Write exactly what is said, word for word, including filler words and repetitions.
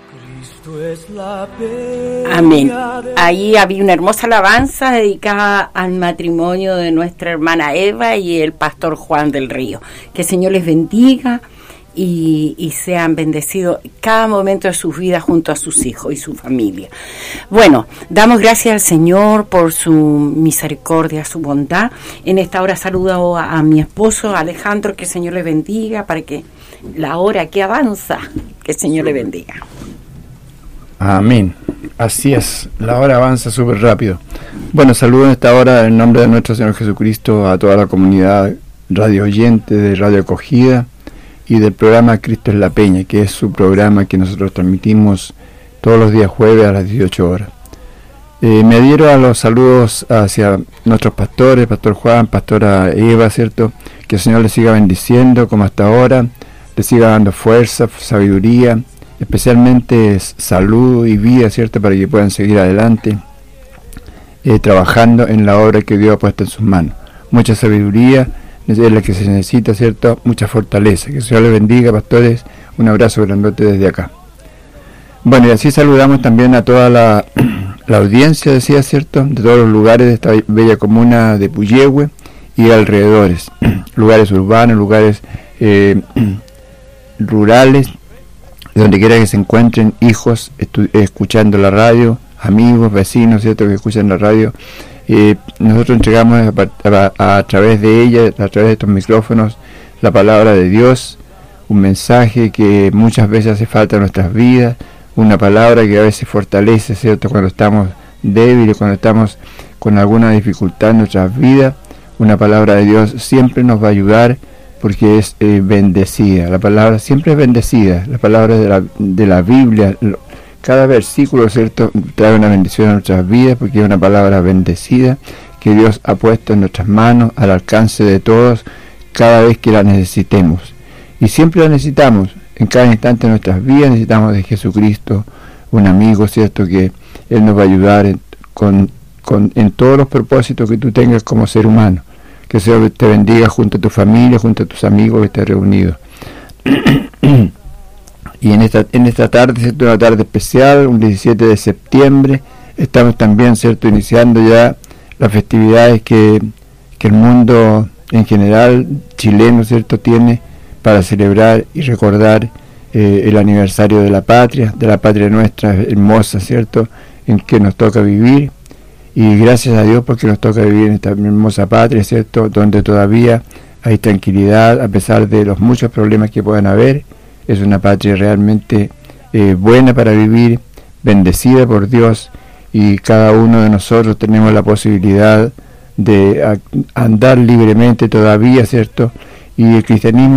Amén. Ahí había una hermosa alabanza dedicada al matrimonio de nuestra hermana Eva y el pastor Juan del Río. Que el Señor les bendiga y, y sean bendecidos cada momento de sus vidas junto a sus hijos y su familia. Bueno, damos gracias al Señor por su misericordia, su bondad. En esta hora saludo a, a mi esposo Alejandro, que el Señor les bendiga para que la hora que avanza, que el Señor le bendiga. Amén. Así es, la hora avanza súper rápido. Bueno, saludo en esta hora en nombre de nuestro Señor Jesucristo a toda la comunidad radio oyente de Radio Acogida y del programa Cristo es la Peña, que es su programa que nosotros transmitimos todos los días jueves a las dieciocho horas. Eh, me adhiero a los saludos hacia nuestros pastores, Pastor Juan, Pastora Eva, ¿cierto? Que el Señor les siga bendiciendo como hasta ahora, les siga dando fuerza, sabiduría, especialmente salud y vida, ¿cierto? Para que puedan seguir adelante eh, trabajando en la obra que Dios ha puesto en sus manos. Mucha sabiduría es la que se necesita, ¿cierto? Mucha fortaleza. Que el Señor les bendiga, pastores. Un abrazo grandote desde acá. Bueno, y así saludamos también a toda la, la audiencia, decía, ¿cierto? De todos los lugares de esta bella comuna de Puyehue y alrededores. Lugares urbanos, lugares eh, rurales, donde quiera que se encuentren hijos estu- escuchando la radio, amigos, vecinos, ¿cierto? Que escuchan la radio. Eh, nosotros entregamos a, a, a través de ella, a través de estos micrófonos, la palabra de Dios, un mensaje que muchas veces hace falta en nuestras vidas, una palabra que a veces fortalece, ¿cierto? Cuando estamos débiles, cuando estamos con alguna dificultad en nuestras vidas, una palabra de Dios siempre nos va a ayudar, porque es eh, bendecida. La palabra siempre es bendecida. La palabra de la, de la Biblia, cada versículo, ¿cierto?, trae una bendición a nuestras vidas, porque es una palabra bendecida que Dios ha puesto en nuestras manos, al alcance de todos, cada vez que la necesitemos. Y siempre la necesitamos, en cada instante de nuestras vidas necesitamos de Jesucristo, un amigo, ¿cierto?, que Él nos va a ayudar en, con, con, en todos los propósitos que tú tengas como ser humano. Que el Señor te bendiga junto a tu familia, junto a tus amigos que estén reunidos. Y en esta en esta tarde, ¿cierto? Una tarde especial, un diecisiete de septiembre, estamos también, ¿cierto?, iniciando ya las festividades que, que el mundo en general, chileno, ¿cierto?, tiene para celebrar y recordar eh, el aniversario de la patria, de la patria nuestra hermosa, ¿cierto?, en que nos toca vivir. Y gracias a Dios porque nos toca vivir en esta hermosa patria, ¿cierto?, donde todavía hay tranquilidad a pesar de los muchos problemas que puedan haber. Es una patria realmente eh, buena para vivir, bendecida por Dios, y cada uno de nosotros tenemos la posibilidad de a, andar libremente todavía, ¿cierto? Y el cristianismo